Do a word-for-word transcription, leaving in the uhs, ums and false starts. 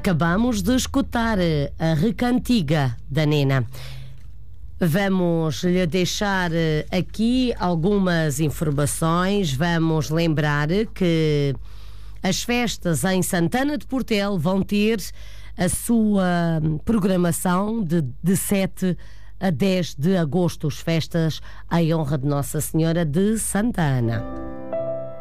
Acabamos de escutar a recantiga da Nena. Vamos lhe deixar aqui algumas informações. Vamos lembrar que as festas em Santana de Portel vão ter a sua programação de, de sete a dez de agosto, as festas em honra de Nossa Senhora de Santa Ana.